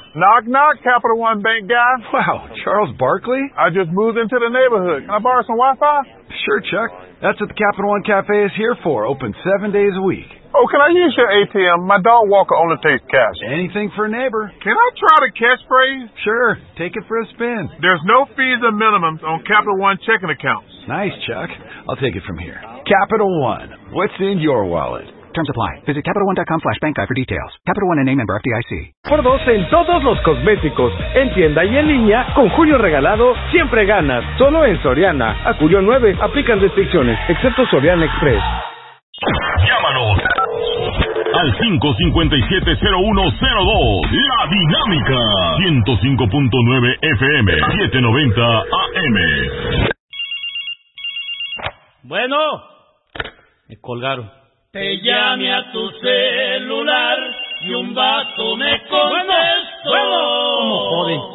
Knock, knock, Capital One Bank guy. Wow, Charles Barkley? I just moved into the neighborhood. Can I borrow some Wi-Fi? Sure, Chuck. That's what the Capital One Cafe is here for, open 7 days a week. Oh, can I use your ATM? My dog walker only takes cash. Anything for a neighbor. Can I try the catchphrase? Sure, take it for a spin. There's no fees or minimums on Capital One checking accounts. Nice, Chuck. I'll take it from here. Capital One. What's in your wallet? Terms apply. Visit CapitalOne.com/bankguide for details. Capital One, a member FDIC. Por 2 en todos los cosméticos, en tienda y en línea, con Julio Regalado, siempre ganas. Solo en Soriana. A Julio 9, aplican restricciones, excepto Soriana Express. Llámanos al 557-0102. La Dinámica. 105.9 FM, 790 AM. Bueno, me colgaron. Te llame a tu celular y un vato me colgó.